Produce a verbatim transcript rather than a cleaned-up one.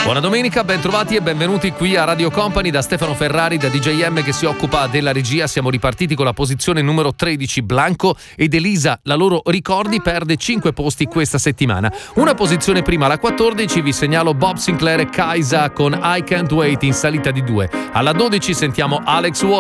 Buona domenica, ben trovati e benvenuti qui a Radio Company da Stefano Ferrari, da D J M che si occupa della regia. Siamo ripartiti con la posizione numero tredici, Blanco ed Elisa. La loro Ricordi perde cinque posti questa settimana. Una posizione prima, alla quattordici, vi segnalo Bob Sinclair e Kaisa con I Can't Wait in salita di due. Alla dodici sentiamo Alex Wall